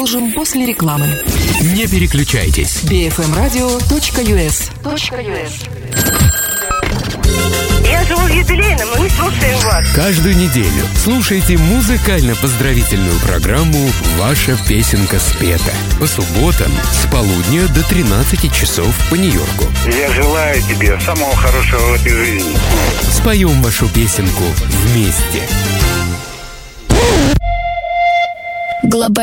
Продолжим после рекламы. Не переключайтесь. bfmradio.us. Я живу в юбилейном, мы не слушаем вас. Каждую неделю слушайте музыкально-поздравительную программу «Ваша песенка спета» по субботам с полудня до 13 часов по Нью-Йорку. Я желаю тебе самого хорошего в этой жизни. Споем вашу песенку вместе.